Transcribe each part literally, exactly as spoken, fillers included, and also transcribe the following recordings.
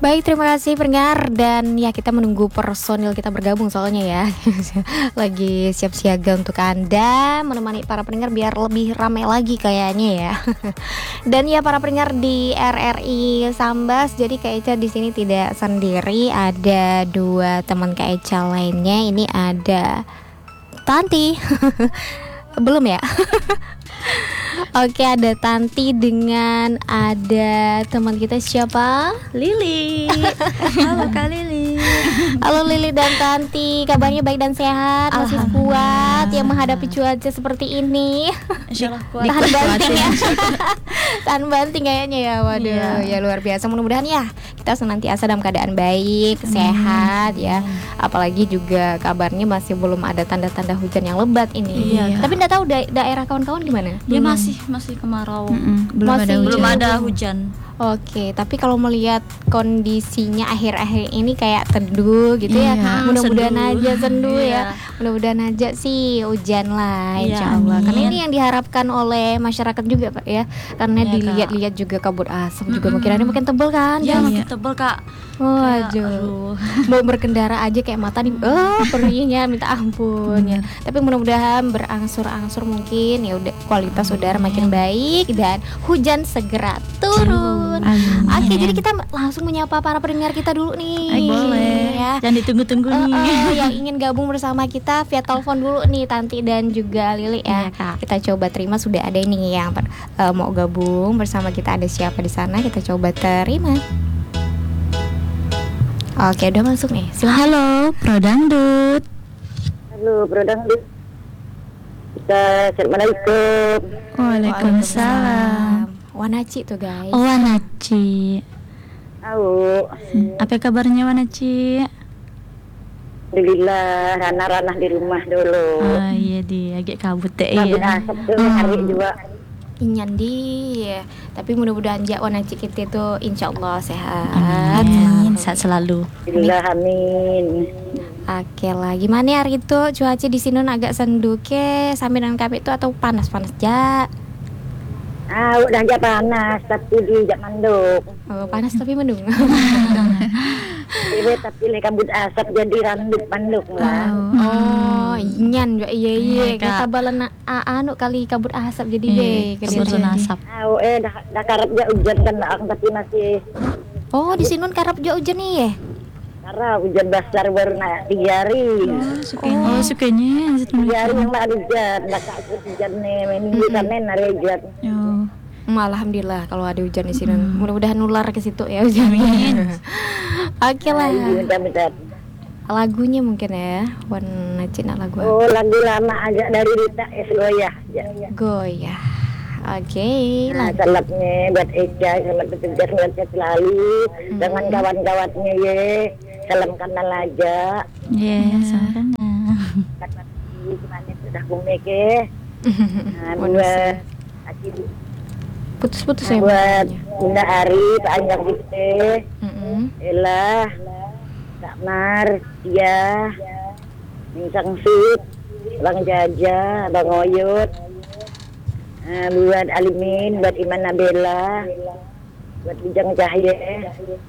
Baik, terima kasih pendengar. Dan ya kita menunggu personil kita bergabung soalnya ya. Lagi siap siaga untuk Anda menemani para pendengar biar lebih ramai lagi kayaknya ya. Dan ya para pendengar di R R I Sambas, jadi Kak Eca di sini tidak sendiri, ada dua teman Kak Eca lainnya. Ini ada Tanti. Belum ya? Oke, ada Tanti dengan ada teman kita siapa? Lili. Halo Kak Lili. Halo Lili dan Tanti, kabarnya baik dan sehat, masih kuat yang menghadapi cuaca seperti ini. Insyaallah kuat. Tahan banting ya. Tahan banting kayaknya ya. Waduh, Iya. ya luar biasa. Mudah-mudahan ya kita senantiasa dalam keadaan baik, Amin. sehat ya. Apalagi juga kabarnya masih belum ada tanda-tanda hujan yang lebat ini. Iya. Tapi enggak tahu da- daerah kawan-kawan gimana? Ya masih masih kemarau. Mm-mm, belum Masih ada hujan. Belum ada hujan. Oke, tapi kalau melihat kondisinya akhir-akhir ini kayak teduh gitu ya. Iya. Mudah-mudahan Sendu. aja sendu ya. Iya. Mudah-mudahan aja sih hujan lah, Iya, insya Allah. amin. Karena ini yang diharapkan oleh masyarakat juga Pak ya. Karena Iya, Kak. dilihat-lihat juga kabut asap juga Mm-mm. makin hari makin tebel kan. Ya Jas? makin tebel Kak. Waduh. Aduh. Mau berkendara aja kayak mata nih, oh perihnya minta ampun ya. Tapi mudah-mudahan berangsur-angsur mungkin ya udah kualitas udara makin baik dan hujan segera turun. Amin. Oke, jadi kita langsung menyapa para pendengar kita dulu nih. Ay, boleh. Ya. Jangan ditunggu-tunggu Eh, nih. eh, yang ingin gabung bersama kita via telepon dulu nih Tanti dan juga Lili ya. Iya, Kak. Kita coba terima, sudah ada ini yang eh, mau gabung bersama kita, ada siapa di sana, kita coba terima. Oke, udah masuk nih. Silakan. Halo, Pro Dangdut. Halo, Bro Dangdut. Kita Assalamualaikum. Waalaikumsalam. Wanaci tuh guys. Oh, Wanaci. Tahu. Apa kabarnya Wanaci? Alhamdulillah, ranah-ranah di rumah dulu. Oh iya di agak kabut deh Kabut ya. asap tuh hari juga. Inyan di. Tapi mudah-mudahan jak Wanaci kita tuh insya Allah sehat. Amin. Sehat selalu. Alhamdulillah, amin. Oke lah, gimana hari itu cuaca di sini agak sendu ke sambil dengan kami itu atau panas-panas ja? Ah, udah aja panas, tapi di jak manduk. Oh, panas tapi mendung. Ibu tapi le kabut asap jadi randuk manduk lah. Oh, inyan juga iya iya. Iya, Kak. Kita balan a- anu kali kabut asap jadi Iya, be. kabut asap. Tahu eh dah dah karep ja hujan kan ang tapi masih Oh, di sini karap juga hujan nih ya. karena hujan besar baru nak tiga hari. Oh, sukanya. Tiga hari yang lah ada hujan, dah kak hujan nih minggu kan hari hujan. Oh. Hmm, Alhamdulillah kalau ada hujan di sini. Mudah-mudahan nular ke situ ya hujannya. Oke lah. Bentar-bentar. Lagunya mungkin ya. Warna Cina lagu. Oh, lagu lama aja dari Rita es goyah. Ya. Goyah. Oke, Nah, lagu. salatnya buat Eja, selamat bekerja sehat selalu dengan kawan-kawannya ye. Salam kenal aja. Iya, sama. Gimana sudah kumeke. Nah, buat Aki- Putus-putus nah, ya. buat bunyinya. Bunda Ari, Pak Anjang Gite, Mm-mm. Elah, Kak Mar, Tia, Minsang Sud, Bang Jaja, Bang Oyut. Nah, buat Alimin, buat Iman Nabela, buat Bijang Cahaya,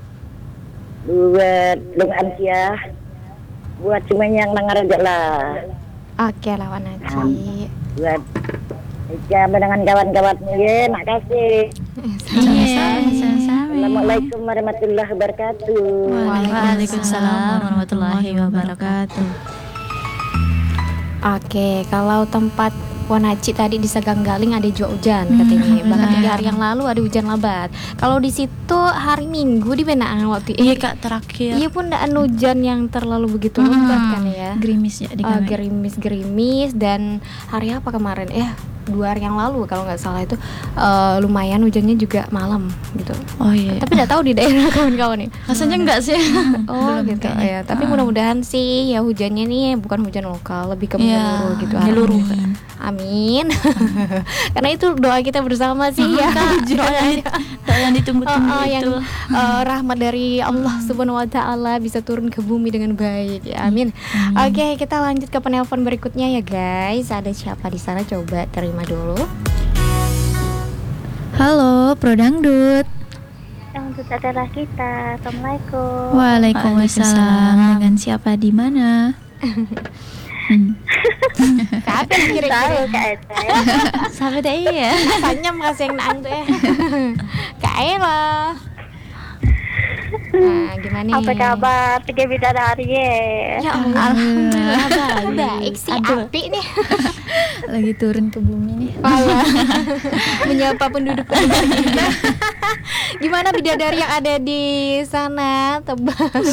buat Lung Ansyah, buat semuanya yang dengar aja lah, Oke lah Wanaci. buat Eja dengan kawan-kawannya ya, makasih. Iya, sama-sama. Assalamualaikum warahmatullahi wabarakatuh. Waalaikumsalam warahmatullahi wabarakatuh. Oke, kalau tempat Wanaci tadi di Saganggaling ada juga hujan katanya. Bahkan tiga hari yang lalu ada hujan lebat. Kalau di situ hari Minggu di Benaan waktu Iya Kak, terakhir. Iya pun tidak hujan yang terlalu begitu lebat kan ya. Gerimis ya di Eh, kami. gerimis-gerimis dan hari apa kemarin? Eh, dua hari yang lalu kalau nggak salah itu eh, lumayan hujannya juga malam gitu. Oh iya. Tapi tidak tahu di daerah kawan-kawan nih. Rasanya enggak sih. Oh Belum gitu kayaknya. ya. Tapi mudah-mudahan sih ya hujannya nih bukan hujan lokal, lebih ke Iya, menyeluruh gitu. menyeluruh. Amin. Amin. Karena itu doa kita bersama sih ya. Doa yang, di- doa yang ditunggu-tunggu Oh, oh, yang itu. eh, rahmat dari Allah Subhanahu wa taala bisa turun ke bumi dengan baik ya. Amin. Oke, kita lanjut ke penelpon berikutnya ya guys. Ada siapa di sana coba terima dulu. Halo, Pro Dangdut. Dangdut adalah kita. Assalamualaikum. Waalaikumsalam. Dengan siapa di mana? Hmm. Siapa yang kira-kira? Tahu Kak Ece. Sampai dah iya. Rasanya makasih yang naang tuh ya. Kak Ella. Nah, gimana nih? Apa kabar? Tiga bidadari ya. Ya Allah. Alhamdulillah baik. Baik sih, Aduh, api nih. lagi turun ke bumi nih. Allah. Menyapa penduduk-penduduk kita. Gimana bidadari yang ada di sana? Tebak.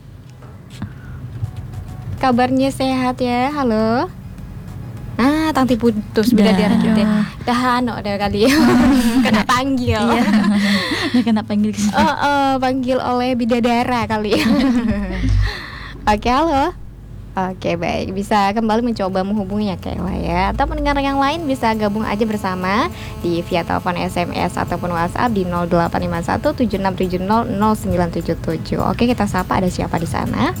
Kabarnya sehat ya? Halo. Ah, tangti putus bidadari Dah. kita. Dah ano ada kali. Kena panggil. Iya. Dia kena panggil ke sini. Oh, oh, panggil oleh bidadara kali. Oke, halo. Oke, baik. Bisa kembali mencoba menghubungi ya Kayla ya. Atau pendengar yang lain bisa gabung aja bersama di via telepon S M S ataupun WhatsApp di nol delapan lima satu tujuh enam tujuh nol nol sembilan tujuh tujuh. Oke, kita sapa ada siapa di sana?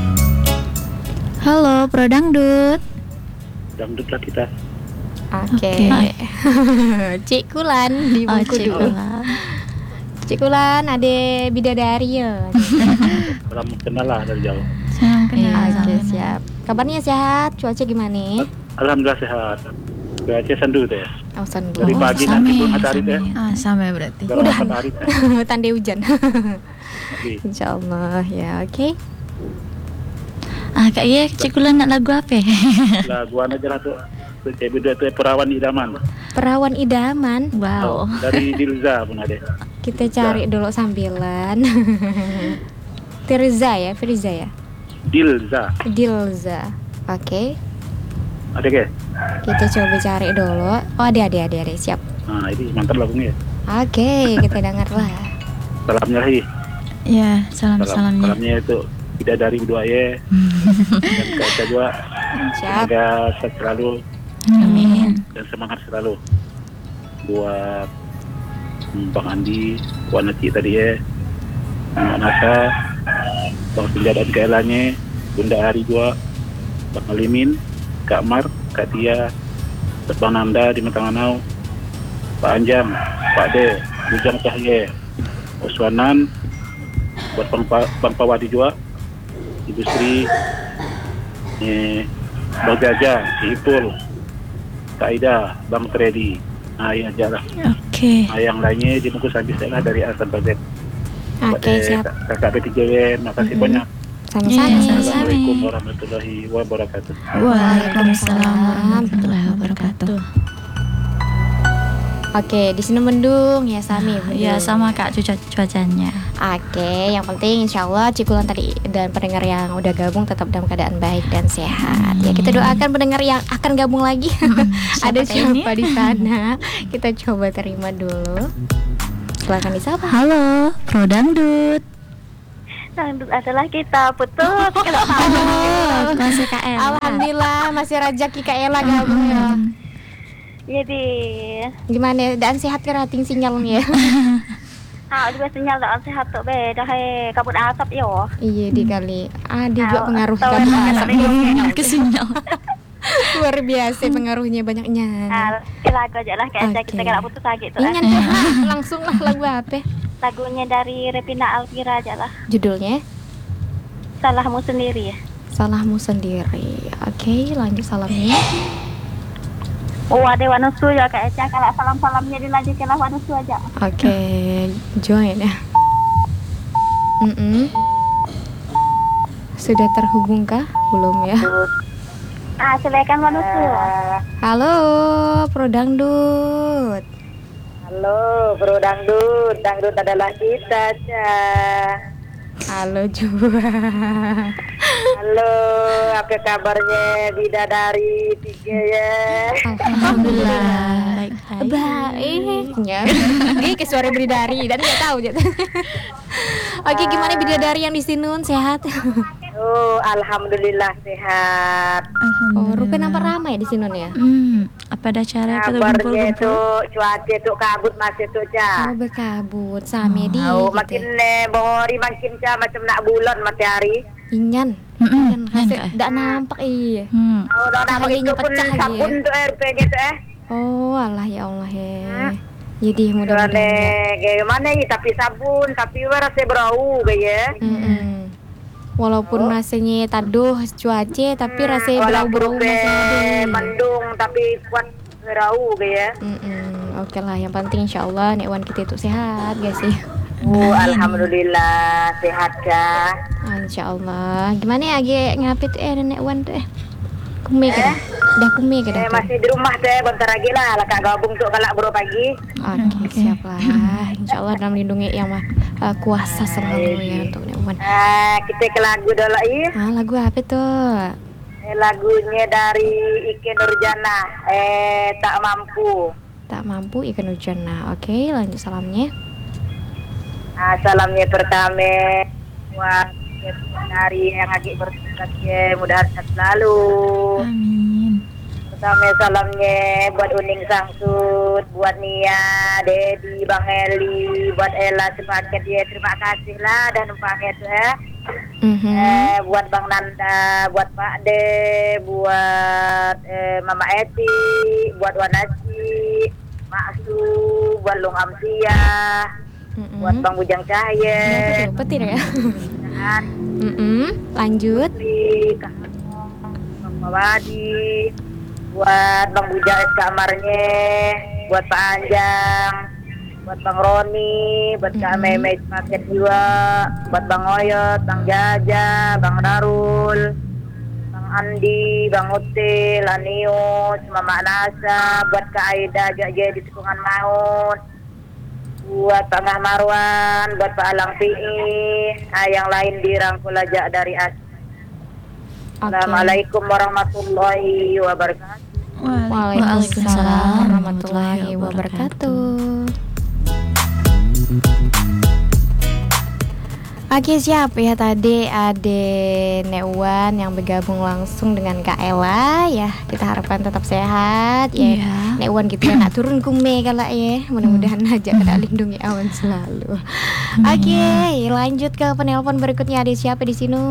Halo, Pro Dangdut. Dangdut lah kita. Oke. Oke. Cik Kulan di Oh, buku Cik dulu. Kulan. Cik Kulan ada bidadari ya. Salam kenal lah dari jauh. Salam kenal. Oke, siap. Kabarnya sehat? Cuaca gimana? Alhamdulillah sehat. Cuaca sendu teh. Oh, sendu. Dari pagi nanti pun matahari teh. Ah, sama berarti. Kalau matahari teh. Tanda hujan. Oke. Insya Allah ya, oke. Ah, Kak Iya, Cik Kulan nak lagu apa? Lagu aja lah tuh. C B dua itu perawan idaman. Perawan idaman. Wow. Dari Dilza pun ada. Kita cari dulu sambilan. Tirza ya, Firza ya. Dilza. Dilza. Oke. Ada ke? Kita coba cari dulu. Oh, ada ada ada, ada. Siap. Nah, ini mantap lagunya. Oke, kita dengarlah. Salamnya lagi. Ya, Salam, salam-salamnya. salamnya itu tidak dari berdua ya. Dan kaca juga. Siap. Semoga sehat selalu Amin. dan semangat selalu buat hmm, Bang Andi, Puan Neci tadi ya, Bang Nasa, Bang Senja dan Kailanya, Bunda Ari juga, Bang Alimin, Kak Mar, Kak Tia, Bang Nanda di Matanganau, Pak Anjang, Pak De, Bujang Cahye, Oswanan, buat Bang, pa, Bang Pawadi juga, Ibu Sri, eh, Bang Jaja, Si Ipul, Kak Ida, Bang Tredi. Nah, ini aja lah. Oke. Nah, yang lainnya dibungkus habis lah dari A sampai Z. Oke, siap. Kakak B tiga W, makasih banyak. Sama-sama. Iya, sama-sama. Assalamualaikum warahmatullahi wabarakatuh. Waalaikumsalam warahmatullahi wabarakatuh. Oke, di sini mendung ya Sami. mendung. Ya, sama Kak cuaca cuacanya. Oke, yang penting insya Allah Cikulan tadi dan pendengar yang udah gabung tetap dalam keadaan baik dan sehat. Ya, kita doakan pendengar yang akan gabung lagi. Ada Siapa siapa di sana? Kita coba terima dulu. Silakan disapa. Halo, Pro Dangdut. Dangdut adalah kita. Putus. Kalau tahu. Oh, masih Kak Ella. Alhamdulillah masih rezeki Kak Ella gabung ya. Jadi, Gimana? Dan sehat ke rating sinyalnya? ah juga sinyal tak sehat tu be. Dah he kabut asap yo. Iya dikali. Ada juga Ah, pengaruh tahu kabut yang asap. ada Ke sinyal. Luar biasa pengaruhnya banyaknya. Ah, lagu aja lah kayak Oke. kita kena putus lagi tu. Ingat tuh, langsung lah lagu apa? Lagunya dari Repina Alvira aja lah. Judulnya Salahmu sendiri ya. Salahmu Sendiri. Oke, lanjut salamnya. Oh ada wanusu ya Kak Eca. Kalau salam-salamnya dilanjutkan lah wanusu aja. Oke, join ya. Mm-mm. Sudah terhubungkah? Belum ya. Ah silakan wanusu. Halo, Pro Dangdut. Halo, Bro Dangdut. Dangdut adalah kita, Cah. Halo juga. Halo, apa kabarnya bidadari tiga ya? Alhamdulillah. Baik-baik. Baik. Ya. Ini ke suara bidadari dan nggak tahu Jat. Oke, gimana bidadari yang di Sinun sehat? Oh, alhamdulillah sehat. Oh, rupanya nampak ramai di Sinun ya. Hmm, apa ada cara kita Kabarnya itu kumpul-kumpul? cuaca itu kabut masih tuh, Cah. Oh, berkabut sama di. Oh, gitu. makin eh, bori makin Cah macam nak bulan matahari. Inyan. Mm-mm, Inyan inyan, Kak. tidak nampak iya. Hmm. Oh, dah nak Cahayanya begitu pun pecah lagi sabun ya. tuh R P gitu eh. Oh, alah ya Allah ya. Jadi mudah-mudahan Soalnya ya. gimana ya, tapi sabun, tapi rasa bau kayak. Mm-mm. Walaupun rasanya taduh cuaca, tapi rasanya bau-bau masih ada. mendung tapi kuat bau kayak. Mm-mm. Oke lah, yang penting insya Allah Nek Wan kita itu sehat guys sih. Oh, alhamdulillah sehat kah? Insya Allah. Gimana ya Agi ngapit eh Nek Wan tuh eh? Kumi kan? Dah kumi kan? Eh, masih di rumah teh, bentar lagi lah, lah kak gabung tuh kalak bro pagi. Oke, siap lah. Insya Allah dalam lindungi yang mah uh, kuasa selalu ya untuk Nek Wan. Nah, kita ke lagu dulu ya. Ah, lagu apa tuh? Eh, lagunya dari Ike Nurjana, eh tak mampu. Tak mampu ikan hujan. Nah, oke, lanjut salamnya. Nah, salamnya pertama buat dari yang lagi bertugas ya, mudah sehat selalu. Amin. Pertama salamnya buat Uning Sangsut, buat Nia, Dedi, Bang Eli, buat Ella sepaket ya, terima kasih lah dan paket ya. Mhm. Eh, buat Bang Nanda, buat Pak De, buat eh, Mama Eti, buat Wanaci, Maksu, buat Lung Amsia, Mm-mm. buat Bang Bujang Cahaya, Petir ya. dan Mm-mm. Lanjut. Putri, Kak Hanung, Bang Mawadi, buat Bang Bujang es kamarnya, buat Pak Anjang, buat Bang Roni, buat Kak Mm-mm. Meme paket juga, buat Bang Oyot, Bang Jaja, Bang Darul, Bang Andi, Bang Util, Anius, Mama Nasa, buat Kak Aida Jaja di Tikungan Maut, buat Pak Ngah Marwan, buat Pak Alang P I, nah, yang lain dirangkul aja dari As. Oke. Assalamualaikum warahmatullahi wabarakatuh. Waalaikumsalam warahmatullahi wabarakatuh. Oke, siap ya, tadi ada Nek Wan yang bergabung langsung dengan Kak Ella ya. Kita harapkan tetap sehat ya. Iya. Nek Wan kita nak turun kume kalau ya. Mudah-mudahan aja kita lindungi awan selalu. Oke, lanjut ke penelpon berikutnya. Ada siapa di sini?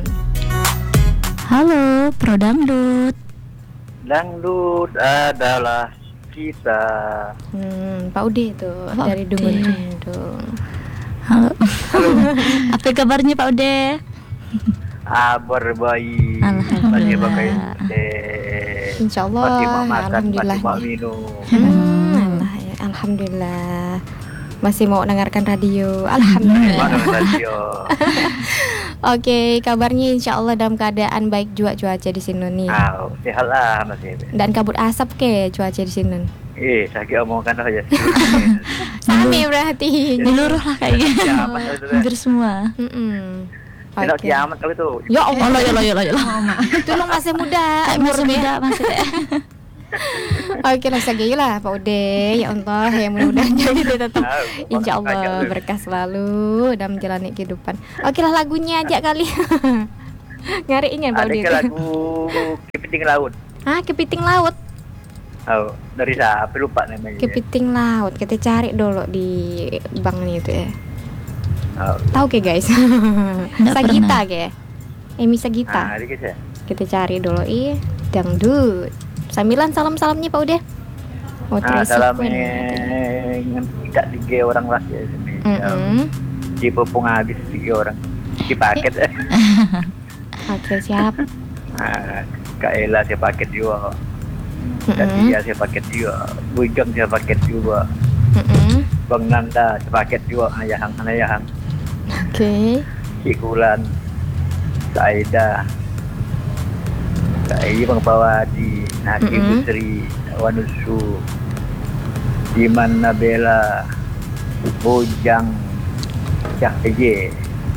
Halo, Pro Dangdut. Dangdut adalah kita. Hmm, Pak Ude tuh Pak dari Ude. Dungun-Dundung. Halo. Apa kabarnya Pak Ude? Kabar baik. Alhamdulillah. Masih pakai teh. Insya Allah. Masih mau makan, Alhamdulillah. masih mau minum. Hmm, Allah ya, alhamdulillah. Masih mau dengarkan radio. Alhamdulillah. Mana radio? Oke, kabarnya insya Allah dalam keadaan baik juga cuaca di sini nih. Ah, sehat lah masih. Dan kabut asap ke cuaca di sini. Eh, saya omongkan aja. Sami berarti. Menyeluruh lah kayaknya. Kiamat itu deh. Hampir semua. Mm-mm. Tidak Oke. kiamat kali itu. Ya Allah, Allah ya Allah ya Allah ya Allah. itu lo masih muda. Eh, masih umurnya. muda masih. Oke lah, lagi lah Pak Ude. Ya Allah, ya mudah-mudahan jadi tetap Ah, insya ngajak Allah lu. berkah selalu dalam menjalani kehidupan. Oke lah, lagunya aja kali. Ngariin Pak Ada Ude ke itu. lagu Kepiting Laut. Ah, kepiting laut. Oh, dari siapa lupa namanya. Kepiting laut. Kita cari dulu di bank ini itu ya. Oh. Tahu ke guys? Sagita ke? Emi Sagita. Ah, dikit ya. Kita cari dulu ih dangdut. Sambilan salam-salamnya Pak Ude. Oh, Ah, Tracy salamnya Queen. tidak tiga orang lah ya sini. Mm-mm. Di pepung habis tiga orang. Di paket. Oke, siap. Ah, Kak Ella saya paket juga. Dan Mm-mm. dia saya paket juga. Bujang saya paket juga. Mm-mm. Bang Nanda saya paket juga. Ayahang, ayahang. Oke. Cikulan. Kak Aida. Kak Iya Bang Pawadi. Naki Mm-mm. Putri. Wanusu. Iman Nabela. Bujang. Cak Eje.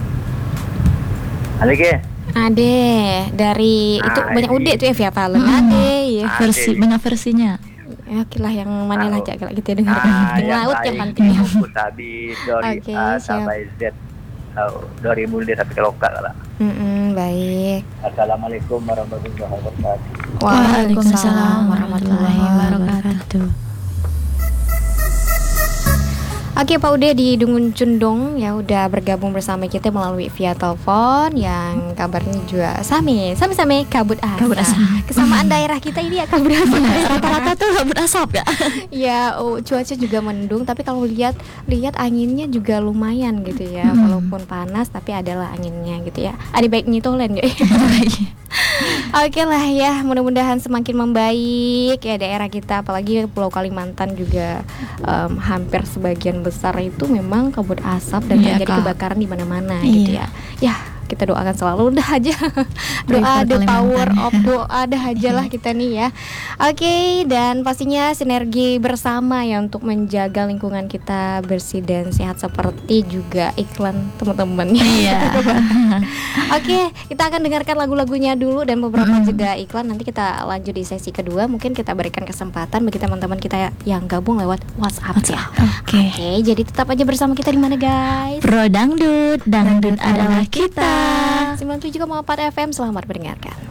Ada ke? Ade dari itu Ah, banyak ini. Ude tuh ya via Valen. Ade ya. Ah, Versi Ade. banyak versinya. Ya, oke lah yang mana lah Tahu. Cak, kalau kita dengarkan Ah, kepiting laut yang lain penting. Bungkus habis dari Oke, A siap. sampai Z. Oh, dari mulai sampai ke lokal lah. Mm-mm, baik. Assalamualaikum warahmatullahi wabarakatuh. Waalaikumsalam warahmatullahi wabarakatuh. Oke, Pak Ude di Dungun Cundong ya udah bergabung bersama kita melalui via telepon yang kabarnya juga same, sama-sama kabut asap. Kabut asap. Kesamaan daerah kita ini ya kabut asap. Rata-rata tuh kabut asap ya. Ya, oh, cuaca juga mendung, tapi kalau lihat lihat anginnya juga lumayan gitu ya. Hmm. Walaupun panas tapi adalah anginnya gitu ya. Ada baiknya itu Len ya. Oke lah ya, mudah-mudahan semakin membaik ya daerah kita, apalagi Pulau Kalimantan juga um, hampir sebagian besar itu memang kabut asap dan Iya, terjadi Kak. kebakaran di mana-mana Iya. gitu ya. Ya, kita doakan selalu udah aja. Doa Pray for the power Kalimantan. of doa dah aja lah kita nih ya. Oke, dan pastinya sinergi bersama ya untuk menjaga lingkungan kita bersih dan sehat seperti juga iklan teman-teman. Iya. Oke, kita akan dengarkan lagu-lagunya dulu dan beberapa Mm. jeda iklan. Nanti kita lanjut di sesi kedua. Mungkin kita berikan kesempatan bagi teman-teman kita yang gabung lewat WhatsApp ya. Oke. Oke, jadi tetap aja bersama kita di mana guys? Pro dangdut, dangdut adalah kita. sembilan puluh tujuh koma empat F M, selamat mendengarkan.